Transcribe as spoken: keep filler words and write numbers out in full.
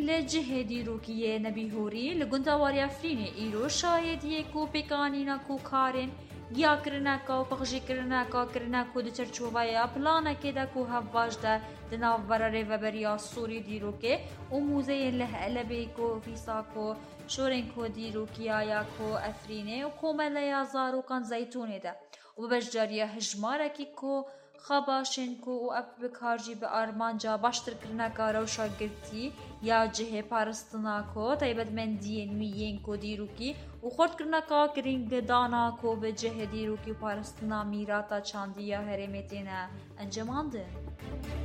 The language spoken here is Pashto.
لجه دیروکیه نبیهوری لگندواری افرین ایرو شایدیه کو پیکانینا کو کارن گیا کرنا کا و پخشی کرنا کا کرنا کو دچر چوبایا پلانا که دا کو هواج دا دناو براره و بریا سوری دیروکه و موزه له البی کو فیسا کو شورن کو دیروکیا یا کو افرینه و کومل یا زارو کان زیتونه دا و بجاریه هجماره کی کو خباشن کو و اپ بکارجی به آرمان جا باشتر کرنا کا روشا گرتی یا جه پارستنا کو تایبت من دین میین کو دیروکی و خورد کرنا کا کرینگ دانا کو به جه دیروکی پارستنا میراتا چاندیا هرمتینا انجمانده